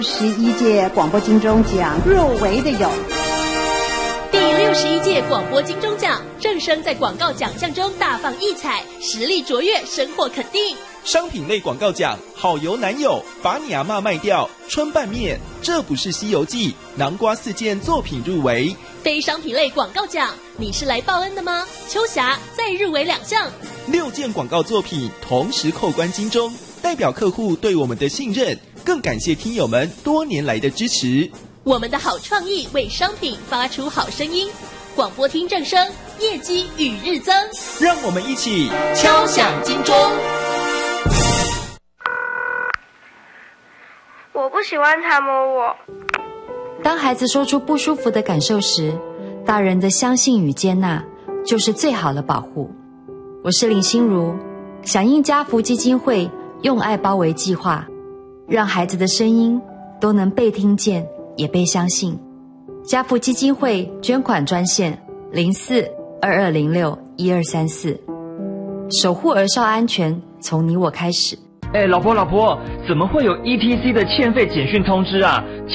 11届广播金钟奖入围的有第61届广播金钟奖，正声在广告奖项中大放异彩，实力卓越，深获肯定。 商品类广告奖，好油男友，把你阿嬷卖掉，春拌面，这不是西游记，南瓜4件作品入围。 非商品类广告奖，你是来报恩的吗？秋霞再入围2项 ，6件广告作品同时扣关金钟，代表客户对我们的信任，更感谢听友们多年来的支持。 我们的好创意为商品发出好声音，广播厅正声，业绩与日增。 让我们一起敲响金钟。 我不喜欢他摸我。 当孩子说出不舒服的感受时，大人的相信与接纳就是最好的保护。我是林心如，响应家福基金会用爱包围计划，让孩子的声音都能被听见也被相信。家福基金会捐款专线04-2206-1234，守护儿少安全从你我开始。 老婆，怎么会有 ETC 的欠费简讯通知啊？